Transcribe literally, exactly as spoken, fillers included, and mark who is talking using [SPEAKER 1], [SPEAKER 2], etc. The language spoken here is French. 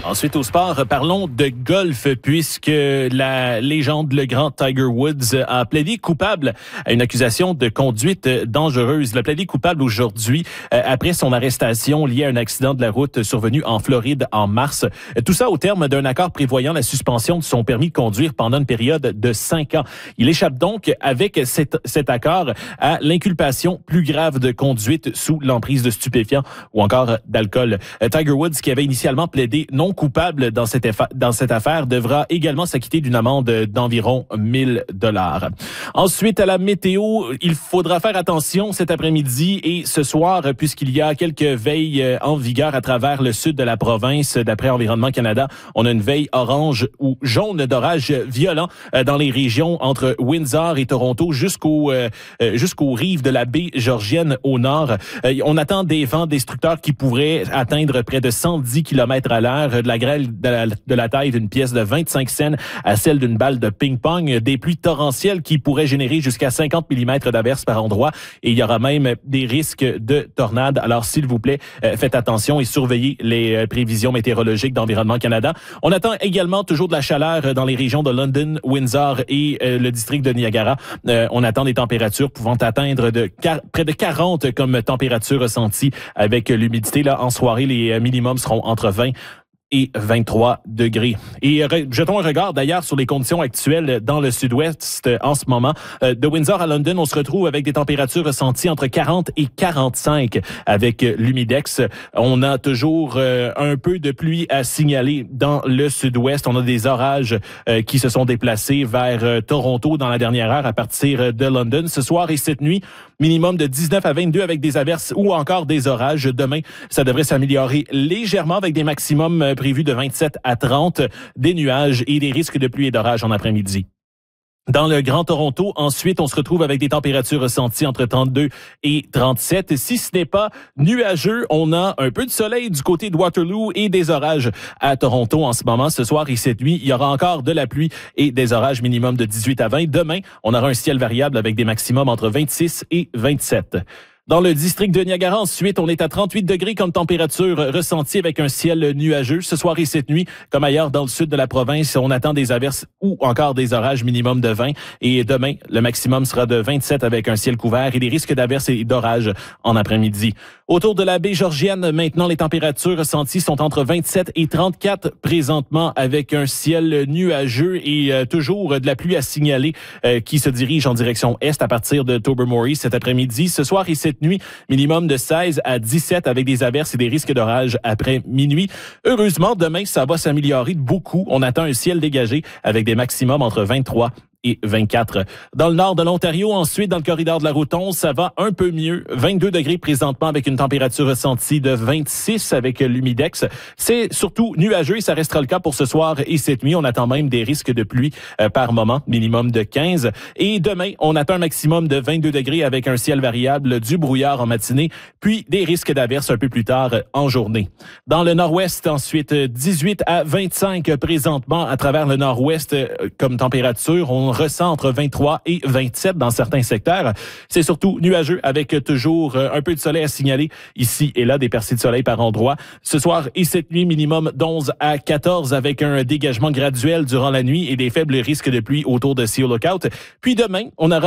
[SPEAKER 1] Ensuite, au sport, parlons de golf, puisque la légende, le grand Tiger Woods, a plaidé coupable à une accusation de conduite dangereuse. Il a plaidé coupable aujourd'hui euh, après son arrestation liée à un accident de la route survenu en Floride en mars. Tout ça au terme d'un accord prévoyant la suspension de son permis de conduire pendant une période de cinq ans. Il échappe donc avec cet, cet accord à l'inculpation plus grave de conduite sous l'emprise de stupéfiants ou encore d'alcool. Euh, Tiger Woods, qui avait initialement plaidé non coupable dans cette, effa- dans cette affaire, devra également s'acquitter d'une amende d'environ mille dollars. Ensuite, à la météo, il faudra faire attention cet après-midi et ce soir, puisqu'il y a quelques veilles en vigueur à travers le sud de la province. D'après Environnement Canada, on a une veille orange ou jaune d'orage violent dans les régions entre Windsor et Toronto jusqu'au euh, jusqu'aux rives de la baie Georgienne au nord. Euh, on attend des vents destructeurs qui pourraient atteindre près de cent dix kilomètres à l'heure, de la grêle de la, de la taille d'une pièce de vingt-cinq cents à celle d'une balle de ping-pong, des pluies torrentielles qui pourraient générer jusqu'à cinquante millimètres d'averses par endroit, et il y aura même des risques de tornades. Alors, s'il vous plaît, euh, faites attention et surveillez les euh, prévisions météorologiques d'Environnement Canada. On attend également toujours de la chaleur dans les régions de London, Windsor et euh, le district de Niagara. Euh, on attend des températures pouvant atteindre de car- près de quarante comme température ressentie avec l'humidité. Là, en soirée, les minimums seront entre vingt et vingt-trois degrés. Et re, jetons un regard d'ailleurs sur les conditions actuelles dans le sud-ouest euh, en ce moment. Euh, de Windsor à London, on se retrouve avec des températures ressenties entre quarante et quarante-cinq avec euh, l'humidex. On a toujours euh, un peu de pluie à signaler dans le sud-ouest. On a des orages euh, qui se sont déplacés vers euh, Toronto dans la dernière heure à partir de London. Ce soir et cette nuit, minimum de dix-neuf à vingt-deux avec des averses ou encore des orages. Demain, ça devrait s'améliorer légèrement avec des maximums euh, prévu de vingt-sept à trente, des nuages et des risques de pluie et d'orage en après-midi. Dans le Grand Toronto, ensuite, on se retrouve avec des températures ressenties entre trente-deux et trente-sept. Si ce n'est pas nuageux, on a un peu de soleil du côté de Waterloo et des orages à Toronto en ce moment. Ce soir et cette nuit, il y aura encore de la pluie et des orages minimum de dix-huit à vingt. Demain, on aura un ciel variable avec des maximums entre vingt-six et vingt-sept. Dans le district de Niagara, ensuite, on est à trente-huit degrés comme température ressentie avec un ciel nuageux. Ce soir et cette nuit, comme ailleurs dans le sud de la province, on attend des averses ou encore des orages minimum de vingt. Et demain, le maximum sera de vingt-sept avec un ciel couvert et des risques d'averses et d'orages en après-midi. Autour de la baie Georgienne, maintenant, les températures ressenties sont entre vingt-sept et trente-quatre présentement avec un ciel nuageux et euh, toujours de la pluie à signaler euh, qui se dirige en direction est à partir de Tobermory cet après-midi. Ce soir et cette nuit, minimum de seize à dix-sept avec des averses et des risques d'orage après minuit. Heureusement, demain, ça va s'améliorer beaucoup. On attend un ciel dégagé avec des maximums entre vingt-trois et vingt-quatre. Dans le nord de l'Ontario, ensuite, dans le corridor de la route onze, ça va un peu mieux. vingt-deux degrés présentement avec une température ressentie de vingt-six avec l'humidex. C'est surtout nuageux et ça restera le cas pour ce soir et cette nuit. On attend même des risques de pluie euh, par moment, minimum de quinze. Et demain, on attend un maximum de vingt-deux degrés avec un ciel variable, du brouillard en matinée, puis des risques d'averses un peu plus tard en journée. Dans le nord-ouest, ensuite, dix-huit à vingt-cinq présentement à travers le nord-ouest euh, comme température. On ressent entre vingt-trois et vingt-sept dans certains secteurs. C'est surtout nuageux avec toujours un peu de soleil à signaler ici et là, des percées de soleil par endroit. Ce soir et cette nuit, minimum d'onze à quatorze avec un dégagement graduel durant la nuit et des faibles risques de pluie autour de Sea Lookout. Puis demain, on aura